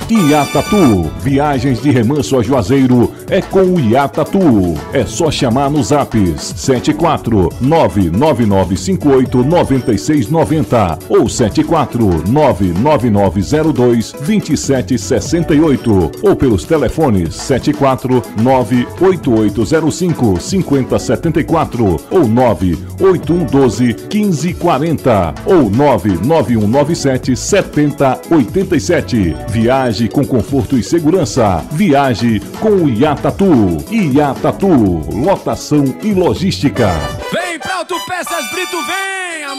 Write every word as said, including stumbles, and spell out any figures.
Iatatu, viagens de Remanso a Juazeiro é com o Iatatu. É só chamar nos zaps sete quatro nove nove nove cinco oito nove seis nove zero ou sete quatro nove nove nove zero dois dois sete seis oito ou pelos telefones sete quatro nove oito oito zero cinco cinco zero sete quatro ou nove oito um um doze quinze quarenta ou nove nove um nove sete sete zero oito sete. Viaje com conforto e segurança. Viaje com o Iatatu. Iatatu, lotação e logística. Vem pra Autopeças Brito, vem!